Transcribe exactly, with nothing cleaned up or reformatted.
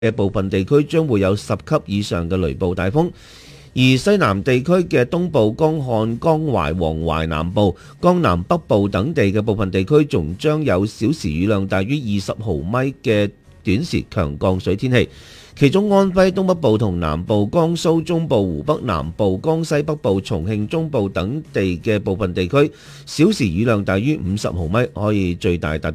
嘅部分地區將會有十級以上嘅雷暴大風。而西南地區嘅東部、江漢、江淮、黃淮南部、江南北部等地嘅部分地區，仲將有小時雨量大於二十毫米嘅短時強降水天氣。其中安徽東北部同南部、江蘇中部、湖北南部、江西北部、重慶中部等地嘅部分地區，小時雨量大於五十毫米，可以最大達